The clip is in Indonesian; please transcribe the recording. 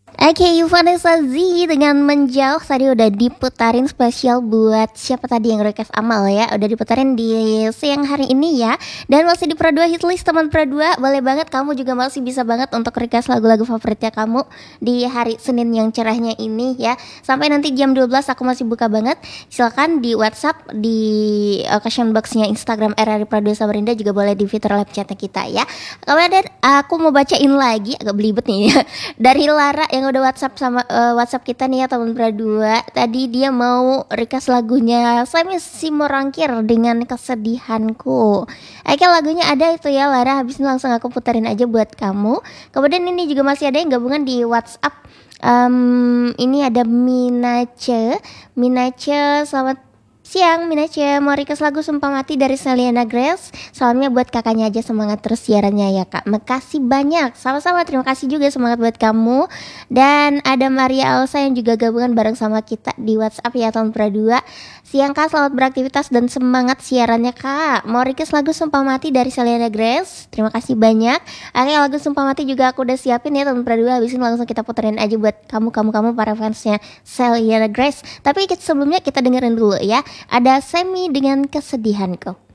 Oke, Vanessa Z dengan Menjauh tadi udah diputarin spesial buat siapa tadi yang request Amal ya. Udah diputarin di siang hari ini ya. Dan masih di Pro 2 Hitlist teman Pro 2. Boleh banget, kamu juga masih bisa banget untuk request lagu-lagu favoritnya kamu di hari Senin yang cerahnya ini ya. Sampai nanti jam 12 aku masih buka banget. Silakan di WhatsApp, di question box-nya Instagram RRI Pro 2 Samarinda, juga boleh di fitur live chat kita ya. Kemudian aku mau bacain lagi, agak belibet nih ya. Dari Lara yang udah WhatsApp sama WhatsApp kita nih ya teman berdua. Tadi dia mau request lagunya Sami Simorangkir dengan Kesedihanku. Oke, lagunya ada itu ya Lara. Habis ini langsung aku puterin aja buat kamu. Kemudian ini juga masih ada yang gabungan di WhatsApp. Ini ada Minace, selamat siang Minace, mau request lagu Sumpah Mati dari Selena Grace. Salamnya buat kakaknya aja, semangat terus siarannya ya kak. Makasih banyak, sama-sama, terima kasih juga, semangat buat kamu. Dan ada Maria Alsa yang juga gabungan bareng sama kita di WhatsApp ya tahun Pradua. Siang kak, selamat beraktivitas dan semangat siarannya kak. Mau request lagu Sumpah Mati dari Selena Grace, terima kasih banyak. Oke, lagu Sumpah Mati juga aku udah siapin ya tahun Pradua. Habis ini langsung kita puterin aja buat kamu para fansnya Selena Grace. Tapi sebelumnya kita dengerin dulu ya. Ada Semi dengan Kesedihanku.